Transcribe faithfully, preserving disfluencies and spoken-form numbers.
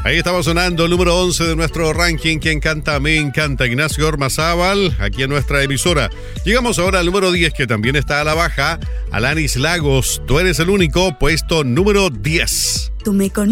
Ahí estaba sonando el número once de nuestro ranking. ¿Quién canta? Me encanta. Ignacio Ormazábal, aquí en nuestra emisora. Llegamos ahora al número diez, que también está a la baja. Alanis Lagos, Tú eres el único, puesto número diez. Tú me conoces.